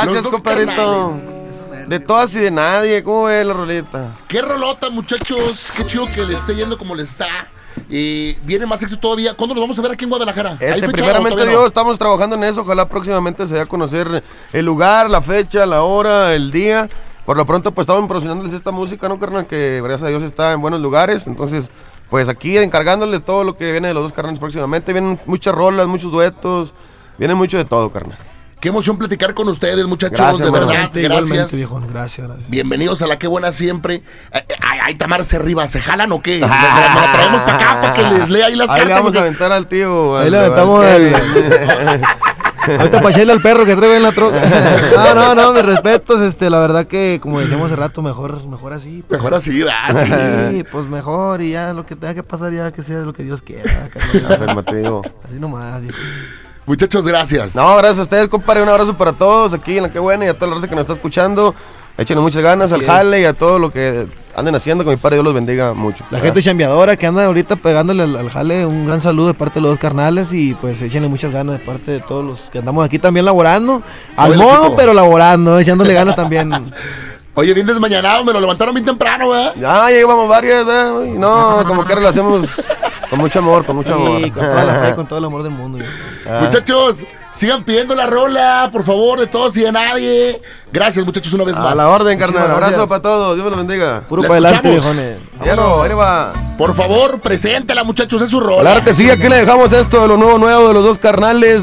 Gracias, compadrito. De todas y de nadie, ¿cómo ves la rolita? Qué rolota, muchachos, qué chido que le esté yendo como le está. Viene más éxito todavía. ¿Cuándo nos vamos a ver aquí en Guadalajara? Primeramente Dios, estamos trabajando en eso. Ojalá próximamente se dé a conocer el lugar, la fecha, la hora, el día. Por lo pronto, pues estamos promocionándoles esta música, ¿no, carnal? Que gracias a Dios está en buenos lugares. Entonces, pues aquí encargándole todo lo que viene de los dos carnales próximamente. Vienen muchas rolas, muchos duetos. Viene mucho de todo, carnal. Qué emoción platicar con ustedes, muchachos, gracias, de verdad, gracias. Viejón, gracias. Bienvenidos a La Qué Buena siempre. Ay, Tamar se arriba, ¿se jalan o qué? Me la traemos para acá para que les lea ahí las cartas. Ahí le vamos a aventar al tío. Ahí le aventamos ahorita para echarle al perro que trae en la troca. No, mis respetos, la verdad que, como decíamos hace rato, mejor así. Pues. Mejor así, ¿verdad? Sí, pues mejor, y ya lo que tenga que pasar, ya que sea lo que Dios quiera. Afirmativo. Así nomás, viejo. Muchachos, gracias. No, gracias a ustedes, compadre. Un abrazo para todos aquí en La Qué Buena y a toda la raza que nos está escuchando. Échenle muchas ganas al jale y a todo lo que anden haciendo, que mi padre Dios los bendiga mucho. La gente chambeadora que anda ahorita pegándole al jale, un gran saludo de parte de los dos carnales y pues échenle muchas ganas de parte de todos los que andamos aquí también laborando. Al modo, equipo, pero laborando, echándole ganas también. Oye, bien desmañanado, me lo levantaron bien temprano, ¿verdad? Ya llevamos varias, ¿eh? No, como que lo hacemos con mucho amor, con mucho amor. Con toda la fe, con todo el amor del mundo. Muchachos, sigan pidiendo la rola, por favor, de todos y de nadie. Gracias, muchachos, una vez más. A la orden, carnal. Abrazo para todos. Dios me los bendiga. Puro para adelante, viejones. Ahí va. Por favor, preséntela, muchachos, es su rola. Claro que sí, aquí le dejamos esto de lo nuevo de los dos carnales.